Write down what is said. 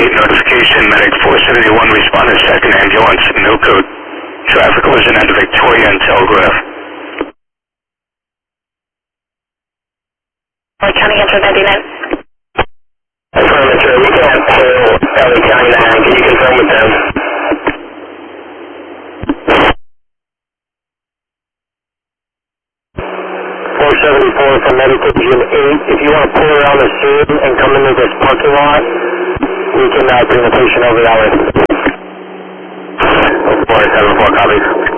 notification, medic 471 responded, second ambulance, no code. Traffic collision at Victoria and Telegraph. LA County enter 99. Affirmative, we can have LA County 9, can you confirm with them? From Medical Division 8, if you want to pull around the scene and come into this parking lot, we can bring the patient over that way. 474, copy.